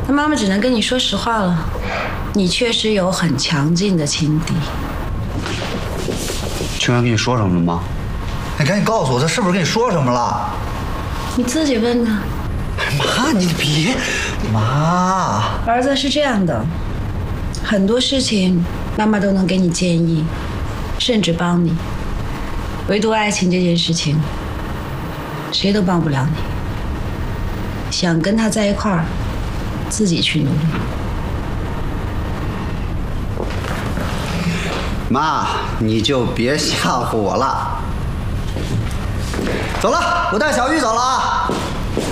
那妈妈只能跟你说实话了，你确实有很强劲的情敌。 青源跟你说什么了吗？ 你赶紧告诉我，他是不是跟你说什么了？ 你自己问呢。 妈，你别，妈。 儿子是这样的，很多事情妈妈都能给你建议，甚至帮你，唯独爱情这件事情，谁都帮不了你。想跟他在一块儿，自己去努力。 妈，你就别吓唬我了。走了，我带小玉走了啊。